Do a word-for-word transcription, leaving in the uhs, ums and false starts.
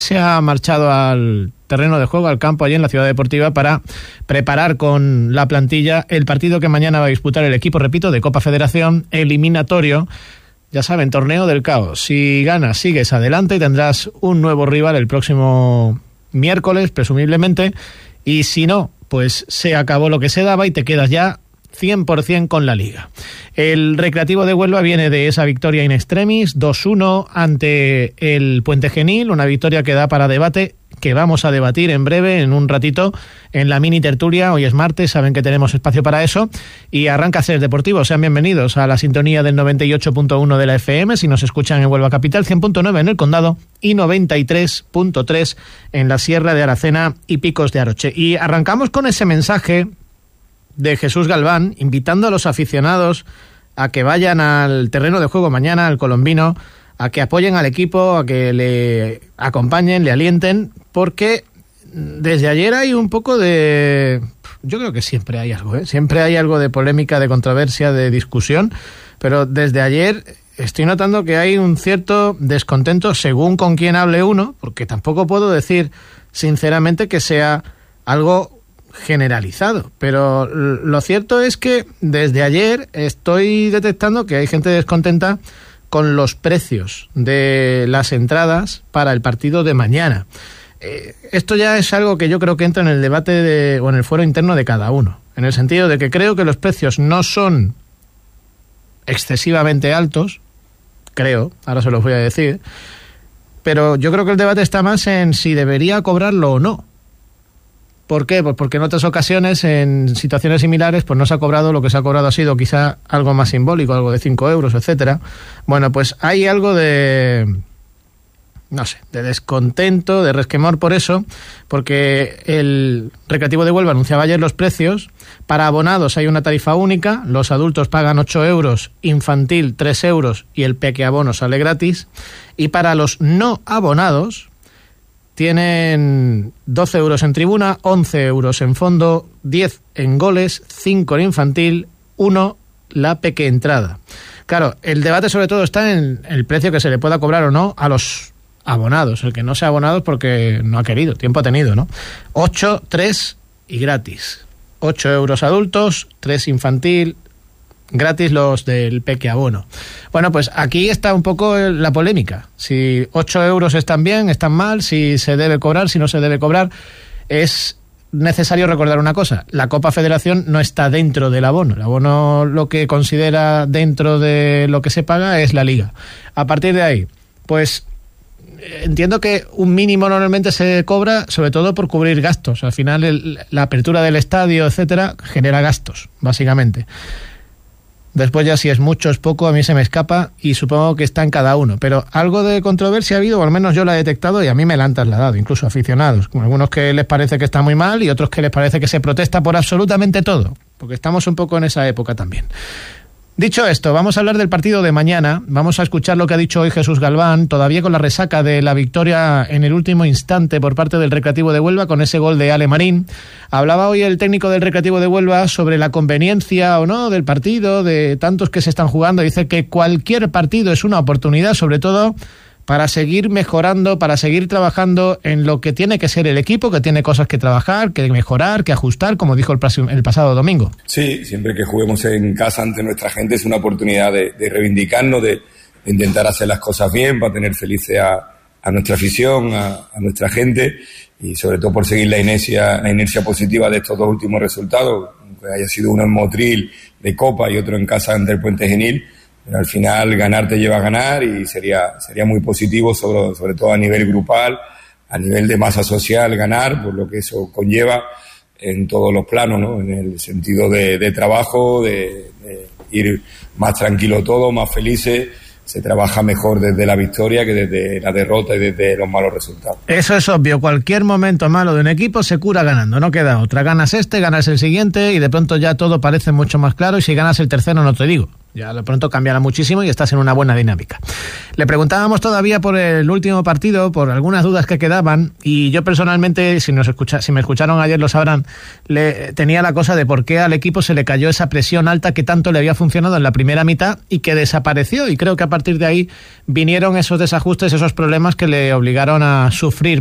Se ha marchado al terreno de juego, al campo allí en la Ciudad Deportiva, para preparar con la plantilla el partido que mañana va a disputar el equipo, repito, de Copa Federación, eliminatorio. Ya saben, torneo del caos. Si ganas, sigues adelante y tendrás un nuevo rival el próximo miércoles, presumiblemente, y si no, pues se acabó lo que se daba y te quedas ya cien por ciento con la Liga. El Recreativo de Huelva viene de esa victoria in extremis, dos uno ante el Puente Genil, una victoria que da para debate, que vamos a debatir en breve, en un ratito, en la mini tertulia. Hoy es martes, saben que tenemos espacio para eso, y arranca Ser Deportivo. Sean bienvenidos a la sintonía del noventa y ocho punto uno de la F M, si nos escuchan en Huelva Capital, cien punto nueve en el Condado y noventa y tres punto tres en la Sierra de Aracena y Picos de Aroche. Y arrancamos con ese mensaje de Jesús Galván, invitando a los aficionados a que vayan al terreno de juego mañana, al Colombino, a que apoyen al equipo, a que le acompañen, le alienten, porque desde ayer hay un poco de... Yo creo que siempre hay algo, ¿eh? Siempre hay algo de polémica, de controversia, de discusión, pero desde ayer estoy notando que hay un cierto descontento según con quién hable uno, porque tampoco puedo decir sinceramente que sea algo generalizado, pero lo cierto es que desde ayer estoy detectando que hay gente descontenta con los precios de las entradas para el partido de mañana. Eh, esto ya es algo que yo creo que entra en el debate de, o en el fuero interno de cada uno, en el sentido de que creo que los precios no son excesivamente altos, creo, ahora se los voy a decir, pero yo creo que el debate está más en si debería cobrarlo o no. ¿Por qué? Pues porque en otras ocasiones, en situaciones similares, pues no se ha cobrado, lo que se ha cobrado ha sido quizá algo más simbólico, algo de cinco euros, etcétera. Bueno, pues hay algo de, no sé, de descontento, de resquemor por eso, porque el Recreativo de Huelva anunciaba ayer los precios. Para abonados hay una tarifa única, los adultos pagan ocho euros, infantil tres euros y el peque abono sale gratis. Y para los no abonados tienen doce euros en tribuna, once euros en fondo, diez en goles, cinco en infantil, uno la peque entrada. Claro, el debate sobre todo está en el precio que se le pueda cobrar o no a los abonados. El que no sea abonado es porque no ha querido, tiempo ha tenido, ¿no? ocho, tres y gratis. ocho euros adultos, tres infantil, gratis los del peque abono. Bueno, pues aquí está un poco la polémica. Si ocho euros están bien, están mal, si se debe cobrar, si no se debe cobrar. Es necesario recordar una cosa: la Copa Federación no está dentro del abono. El abono lo que considera dentro de lo que se paga es la Liga. A partir de ahí, pues entiendo que un mínimo normalmente se cobra sobre todo por cubrir gastos. Al final el, la apertura del estadio, etcétera, genera gastos, básicamente. Después ya si es mucho o es poco, a mí se me escapa y supongo que está en cada uno. Pero algo de controversia ha habido, o al menos yo la he detectado, y a mí me la han trasladado, incluso aficionados. Con algunos que les parece que está muy mal y otros que les parece que se protesta por absolutamente todo, porque estamos un poco en esa época también. Dicho esto, vamos a hablar del partido de mañana. Vamos a escuchar lo que ha dicho hoy Jesús Galván, todavía con la resaca de la victoria en el último instante por parte del Recreativo de Huelva, con ese gol de Ale Marín. Hablaba hoy el técnico del Recreativo de Huelva sobre la conveniencia o no del partido, de tantos que se están jugando. Dice que cualquier partido es una oportunidad, sobre todo para seguir mejorando, para seguir trabajando en lo que tiene que ser el equipo, que tiene cosas que trabajar, que mejorar, que ajustar, como dijo el, el pasado domingo. Sí, siempre que juguemos en casa ante nuestra gente es una oportunidad de, de reivindicarnos, de, de intentar hacer las cosas bien, para tener felices a, a nuestra afición, a, a nuestra gente, y sobre todo por seguir la inercia, la inercia positiva de estos dos últimos resultados, que haya sido uno en Motril de Copa y otro en casa ante el Puente Genil. Pero al final ganar te lleva a ganar y sería sería muy positivo, sobre, sobre todo a nivel grupal, a nivel de masa social, ganar, por lo que eso conlleva en todos los planos, ¿no? En el sentido de, de trabajo, de, de ir más tranquilo todo, más felices. Se trabaja mejor desde la victoria que desde la derrota y desde los malos resultados. Eso es obvio, cualquier momento malo de un equipo se cura ganando, no queda otra. Ganas este, ganas el siguiente y de pronto ya todo parece mucho más claro, y si ganas el tercero no te digo. Ya de pronto cambiará muchísimo y estás en una buena dinámica. Le preguntábamos todavía por el último partido, por algunas dudas que quedaban, y yo personalmente, si nos escucha, si me escucharon ayer lo sabrán, le tenía la cosa de por qué al equipo se le cayó esa presión alta que tanto le había funcionado en la primera mitad y que desapareció, y creo que a partir de ahí vinieron esos desajustes, esos problemas que le obligaron a sufrir